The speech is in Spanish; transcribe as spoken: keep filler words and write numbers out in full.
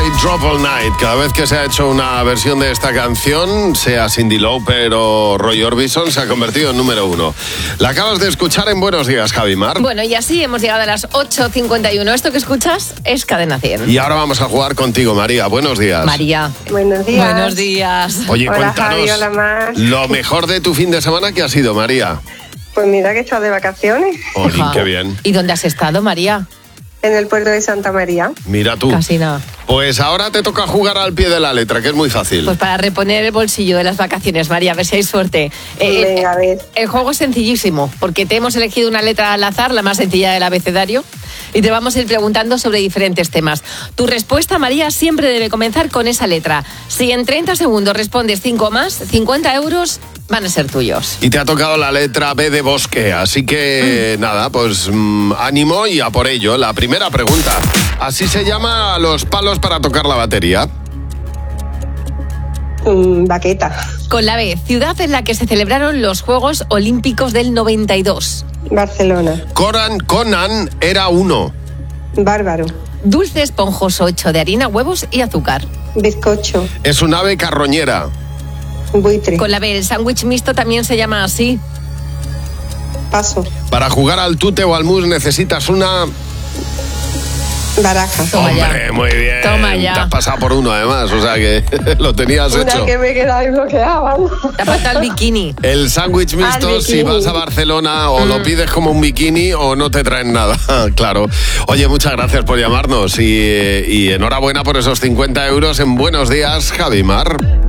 y Drop All Night. Cada vez que se ha hecho una versión de esta canción, sea Cyndi Lauper o Roy Orbison, se ha convertido en número uno. La acabas de escuchar en Buenos Días, Javi Mar. Bueno, y así hemos llegado a las ocho cincuenta y uno. Esto que escuchas es Cadena cien. Y ahora vamos a jugar contigo, María. Buenos días. María. Buenos días. Buenos días. Oye, Hola, cuéntanos Javi, hola, Mar. lo mejor de tu fin de semana que ha sido, María. Pues mira que estás de vacaciones Oye, Ajá. qué bien. ¿Y dónde has estado, María? en el puerto de Santa María. Mira tú. Casi nada. Pues ahora te toca jugar al pie de la letra, que es muy fácil. Pues para reponer el bolsillo de las vacaciones, María, a ver si hay suerte. Eh, Venga, a ver. El juego es sencillísimo, porque te hemos elegido una letra al azar, la más sencilla del abecedario, y te vamos a ir preguntando sobre diferentes temas. Tu respuesta, María, siempre debe comenzar con esa letra. Si en treinta segundos respondes cinco más, cincuenta euros van a ser tuyos. Y te ha tocado la letra B de bosque, así que nada, pues mmm, ánimo y a por ello. La primera pregunta, ¿así se llama los palos para tocar la batería? Mm, baqueta. Con la B, ciudad en la que se celebraron los Juegos Olímpicos del noventa y dos. Barcelona. Conan, Conan era uno. Bárbaro. Dulce esponjoso hecho de harina, huevos y azúcar. Bizcocho. Es un ave carroñera. Buitre. Con la B, el sándwich mixto también se llama así. Paso. Para jugar al tute o al mus necesitas una... Baraja. Toma ya. Hombre, muy bien. Toma ya. Te has pasado por uno además, o sea que lo tenías Una hecho. que me queda ahí bloqueada. Te ha faltado el bikini. El sándwich mixto, Al si bikini. vas a Barcelona o Mm. lo pides como un bikini o no te traen nada, claro. Oye, muchas gracias por llamarnos y, y enhorabuena por esos cincuenta euros en Buenos Días, Javi Mar.